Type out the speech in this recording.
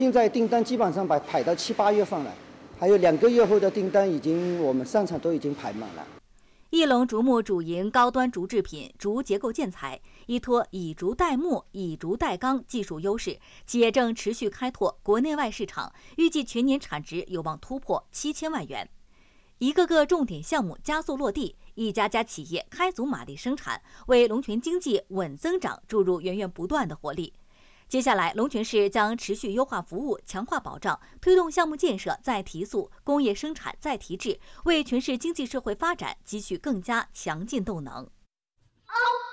现在订单基本上排到7、8月份了，还有2个月后的订单我们商场都已经排满了。 翼龙竹木主营高端竹制品、竹结构建材，依托以竹代木、以竹代钢技术优势，企业正持续开拓国内外市场，预计全年产值有望突破7000万元。一个个重点项目加速落地，一家家企业开足马力生产，为龙泉经济稳增长注入源源不断的活力。接下来，龙泉市将持续优化服务，强化保障，推动项目建设再提速，工业生产再提质，为全市经济社会发展积蓄更加强劲动能。